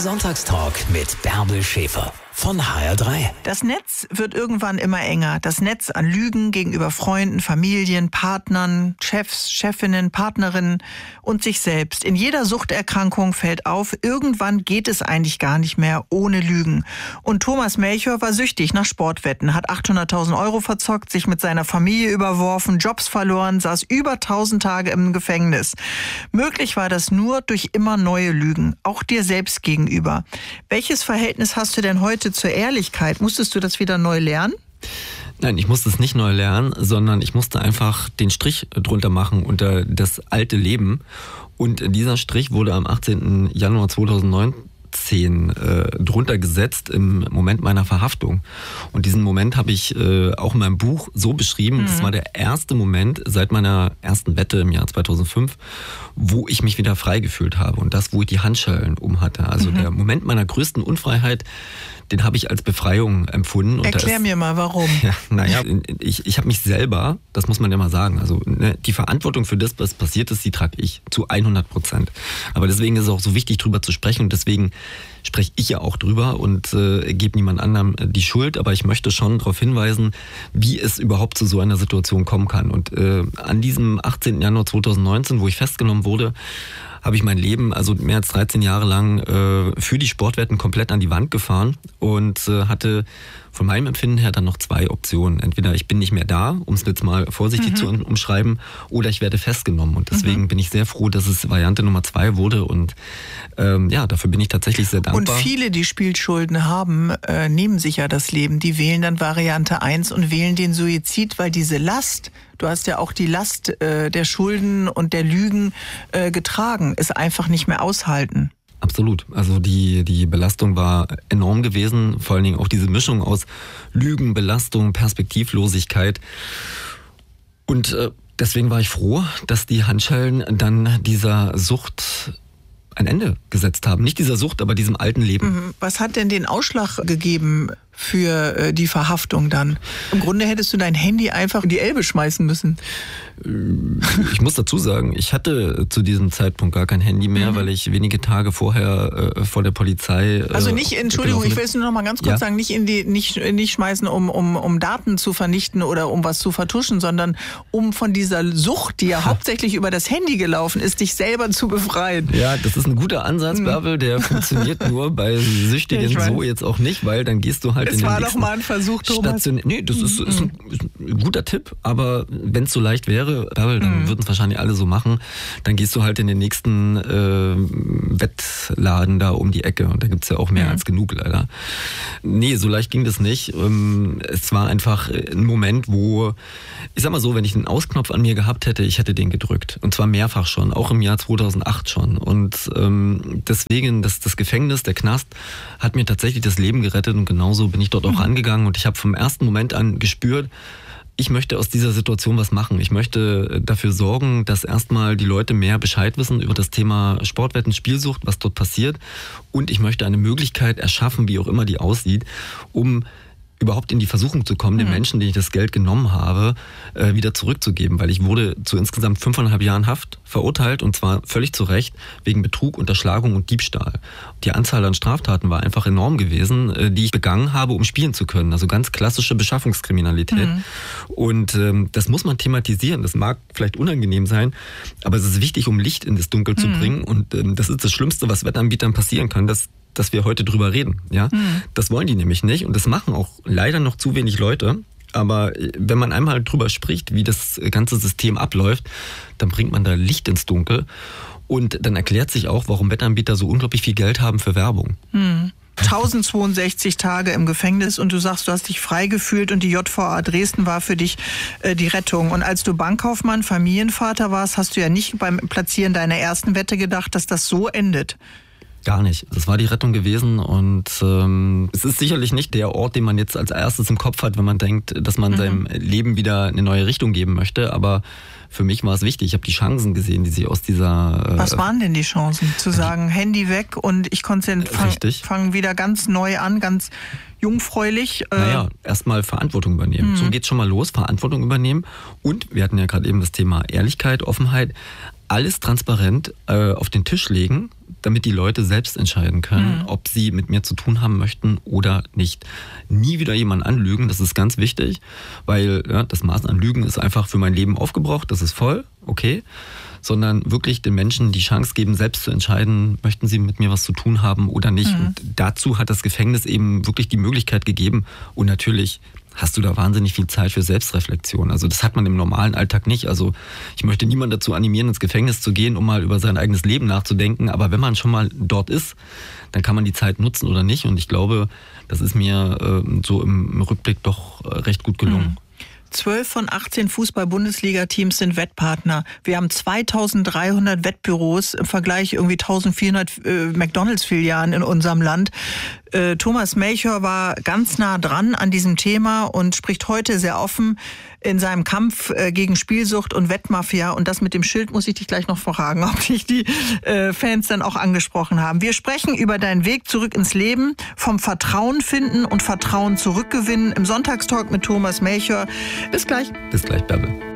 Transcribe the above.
Sonntagstalk mit Bärbel Schäfer von HR3. Das Netz wird irgendwann immer enger. Das Netz an Lügen gegenüber Freunden, Familien, Partnern, Chefs, Chefinnen, Partnerinnen und sich selbst. In jeder Suchterkrankung fällt auf, irgendwann geht es eigentlich gar nicht mehr ohne Lügen. Und Thomas Melchior war süchtig nach Sportwetten, hat 800.000 Euro verzockt, sich mit seiner Familie überworfen, Jobs verloren, saß über 1000 Tage im Gefängnis. Möglich war das nur durch immer neue Lügen, auch dir selbst gegenüber. Welches Verhältnis hast du denn heute zur Ehrlichkeit? Musstest du das wieder neu lernen? Nein, ich musste es nicht neu lernen, sondern ich musste einfach den Strich drunter machen unter das alte Leben. Und dieser Strich wurde am 18. Januar 2019 drunter gesetzt im Moment meiner Verhaftung. Und diesen Moment habe ich auch in meinem Buch so beschrieben. Das war der erste Moment seit meiner ersten Wette im Jahr 2005, wo ich mich wieder frei gefühlt habe. Und das, wo ich die Handschellen um hatte. Also der Moment meiner größten Unfreiheit, den habe ich als Befreiung empfunden. Und erklär mir mal, warum. Ja, naja, ich habe mich selber, das muss man ja mal sagen, also die Verantwortung für das, was passiert ist, die trage ich zu 100%. Aber deswegen ist es auch so wichtig, drüber zu sprechen. Und deswegen spreche ich ja auch drüber und gebe niemand anderem die Schuld. Aber ich möchte schon darauf hinweisen, wie es überhaupt zu so einer Situation kommen kann. Und an diesem 18. Januar 2019, wo ich festgenommen wurde, habe ich mein Leben, also mehr als 13 Jahre lang, für die Sportwetten komplett an die Wand gefahren und hatte von meinem Empfinden her dann noch zwei Optionen. Entweder ich bin nicht mehr da, um es jetzt mal vorsichtig zu umschreiben, oder ich werde festgenommen. Und deswegen bin ich sehr froh, dass es Variante Nummer 2 wurde. Und dafür bin ich tatsächlich sehr dankbar. Und viele, die Spielschulden haben, nehmen sich ja das Leben. Die wählen dann Variante 1 und wählen den Suizid, weil diese Last, du hast ja auch die Last der Schulden und der Lügen getragen, ist einfach nicht mehr aushalten. Absolut. Also die Belastung war enorm gewesen. Vor allen Dingen auch diese Mischung aus Lügen, Belastung, Perspektivlosigkeit. Und deswegen war ich froh, dass die Handschellen dann dieser Sucht ein Ende gesetzt haben. Nicht dieser Sucht, aber diesem alten Leben. Was hat denn den Ausschlag gegeben für die Verhaftung dann? Im Grunde hättest du dein Handy einfach in die Elbe schmeißen müssen. Ich muss dazu sagen, ich hatte zu diesem Zeitpunkt gar kein Handy mehr, weil ich wenige Tage vorher vor der Polizei... Also nicht, Entschuldigung, ich will es nur noch mal ganz kurz sagen, nicht schmeißen, um Daten zu vernichten oder um was zu vertuschen, sondern um von dieser Sucht, die ja hauptsächlich über das Handy gelaufen ist, dich selber zu befreien. Ja, das ist ein guter Ansatz, Bärbel, der funktioniert nur bei Süchtigen so jetzt auch nicht, weil dann gehst du halt in den nächsten... Es war doch mal ein Versuch, Thomas. Nee, das ist ein guter Tipp, aber wenn es so leicht wäre, Bärbel, dann würden es wahrscheinlich alle so machen, dann gehst du halt in den nächsten Wettladen da um die Ecke und da gibt's ja auch mehr als genug leider. Nee, so leicht ging das nicht. Es war einfach ein Moment, wo, ich sag mal so, wenn ich einen Ausknopf an mir gehabt hätte, ich hätte den gedrückt. Und zwar mehrfach schon, auch im Jahr 2008 schon. Und deswegen, das Gefängnis, der Knast, hat mir tatsächlich das Leben gerettet und genauso bin ich dort auch angegangen und ich habe vom ersten Moment an gespürt, ich möchte aus dieser Situation was machen. Ich möchte dafür sorgen, dass erstmal die Leute mehr Bescheid wissen über das Thema Sportwetten, Spielsucht, was dort passiert. Und ich möchte eine Möglichkeit erschaffen, wie auch immer die aussieht, um überhaupt in die Versuchung zu kommen, den Menschen, denen ich das Geld genommen habe, wieder zurückzugeben. Weil ich wurde zu insgesamt 5,5 Jahren Haft verurteilt und zwar völlig zu Recht wegen Betrug, Unterschlagung und Diebstahl. Die Anzahl an Straftaten war einfach enorm gewesen, die ich begangen habe, um spielen zu können. Also ganz klassische Beschaffungskriminalität. Und das muss man thematisieren. Das mag vielleicht unangenehm sein, aber es ist wichtig, um Licht in das Dunkel zu bringen. Und das ist das Schlimmste, was Wettanbietern passieren kann, dass wir heute drüber reden. Ja? Das wollen die nämlich nicht und das machen auch leider noch zu wenig Leute. Aber wenn man einmal drüber spricht, wie das ganze System abläuft, dann bringt man da Licht ins Dunkel und dann erklärt sich auch, warum Wettanbieter so unglaublich viel Geld haben für Werbung. 1062 Tage im Gefängnis und du sagst, du hast dich frei gefühlt und die JVA Dresden war für dich die Rettung. Und als du Bankkaufmann, Familienvater warst, hast du ja nicht beim Platzieren deiner ersten Wette gedacht, dass das so endet. Gar nicht. Das war die Rettung gewesen und es ist sicherlich nicht der Ort, den man jetzt als erstes im Kopf hat, wenn man denkt, dass man seinem Leben wieder eine neue Richtung geben möchte, aber für mich war es wichtig. Ich habe die Chancen gesehen, die sich aus dieser... Was waren denn die Chancen? Zu sagen, Handy weg und ich fange wieder ganz neu an, ganz jungfräulich. Naja, erstmal Verantwortung übernehmen. So geht's schon mal los, Verantwortung übernehmen. Und wir hatten ja gerade eben das Thema Ehrlichkeit, Offenheit. alles transparent auf den Tisch legen, damit die Leute selbst entscheiden können, ob sie mit mir zu tun haben möchten oder nicht. Nie wieder jemanden anlügen, das ist ganz wichtig, weil das Maß an Lügen ist einfach für mein Leben aufgebraucht, das ist voll, okay, sondern wirklich den Menschen die Chance geben, selbst zu entscheiden, möchten sie mit mir was zu tun haben oder nicht. Und dazu hat das Gefängnis eben wirklich die Möglichkeit gegeben und natürlich hast du da wahnsinnig viel Zeit für Selbstreflexion. Also das hat man im normalen Alltag nicht. Also ich möchte niemanden dazu animieren, ins Gefängnis zu gehen, um mal über sein eigenes Leben nachzudenken. Aber wenn man schon mal dort ist, dann kann man die Zeit nutzen oder nicht. Und ich glaube, das ist mir so im Rückblick doch recht gut gelungen. 12 von 18 Fußball-Bundesliga-Teams sind Wettpartner. Wir haben 2300 Wettbüros, im Vergleich irgendwie 1400 McDonalds-Filialen in unserem Land. Thomas Melchior war ganz nah dran an diesem Thema und spricht heute sehr offen in seinem Kampf gegen Spielsucht und Wettmafia. Und das mit dem Schild muss ich dich gleich noch fragen, ob dich die Fans dann auch angesprochen haben. Wir sprechen über deinen Weg zurück ins Leben, vom Vertrauen finden und Vertrauen zurückgewinnen im Sonntagstalk mit Thomas Melchior. Bis gleich. Bis gleich, Bärbel.